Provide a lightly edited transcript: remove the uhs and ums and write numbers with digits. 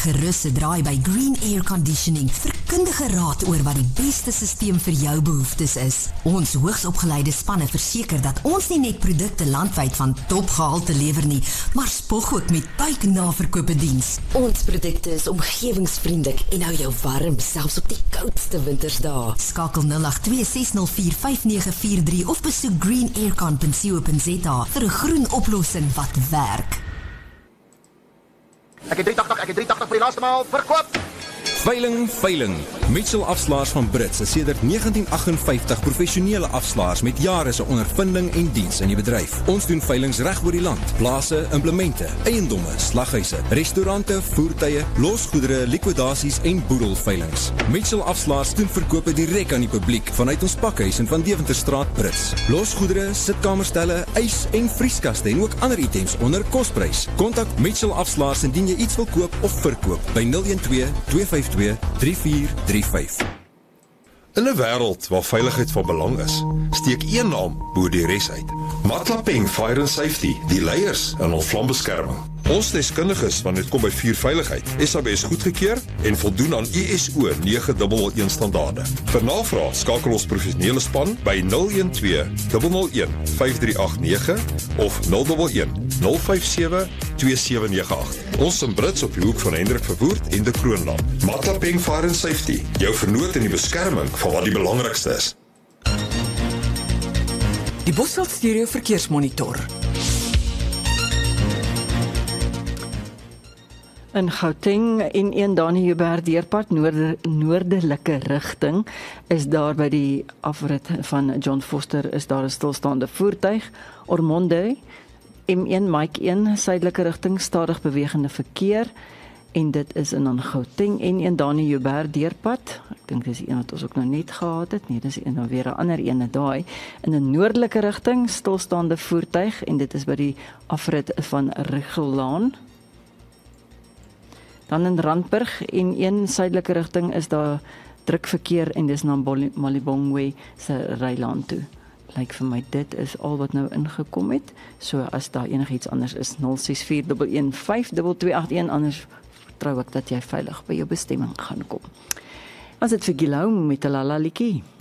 Maak gerus 'n draai by Green Air Conditioning vir kundige raad oor wat die beste stelsel vir jou behoeftes is. Ons hoogsopgeleide spanne verseker dat ons nie net produkte landwyd van topgehalte lewer nie, maar spog ook met buiknaverkope diens. Ons produkte is omgewingsvriendelik en hou jou warm, selfs op die koudste wintersdae. Skakel 0826045943 of besoek greenaircon.co.za vir 'n groen oplossing wat werk. Ek het 380 vir die laaste maal verkoop. Veiling. Mitchell Afslaers van Brits is sedert 1958 professionele afslaers met jare se ondervinding en diens in die bedryf. Ons doen veilings reg oor die land. Plase, implemente, eiendomme, slaghuise, restaurante, voertuie, losgoedere, likwidasies en boedelveilings. Mitchell Afslaers doen verkope direk aan die publiek vanuit ons pakhuis in Van Deventerstraat Brits. Losgoedere, sitkamerstelle, ys en vrieskaste en ook ander items onder kosprys. Kontak Mitchell Afslaers indien jy iets wil koop of verkoop by 012 252 3435. In 'n wêreld waar veiligheid van belang is, steek een naam bo die res uit. Matlapeng Fire and Safety, die leiers in ons vlambeskerming. Ons deskundiges wanneer dit kom by vuurveiligheid, SABS goedgekeur en voldoen aan ISO 9001 standaarde. Vir navraag skakel ons professionele span by 012 001 5389 of 011 057 2798. Ons in Brits op die hoek van Hendrik Verwoerd en de Kroonland. Matlapeng Fire and Safety, jou vernoot in die beskerming van wat die belangrikste is. Die Bosveld Stereo Verkeersmonitor. In Gauteng en een Dani Joubert deurpad noordelike rigting is daar by die afrit van John Foster is daar 'n stilstaande voertuig. Ormonde M1 Mike 1 suidelike rigting stadig bewegende verkeer en dit is in Gauteng en een Dani Joubert deurpad. Ek dink dis die een wat ons ook nou net gehad het. Nee, dis een nou weer 'n ander ene daai in 'n noordelike rigting stilstaande voertuig en dit is by die afrit van Rigelaan. Dan in Randburg en een suidelike rigting is daar druk verkeer en dis na Malibongwe se rylaan toe. Lyk vir my dit is al wat nou ingekom het. So as daar enigiets anders is 0641152281 anders vertrou ek dat jy veilig by jou bestemming gaan kom. Was dit vir Gilou met 'n lala liedjie?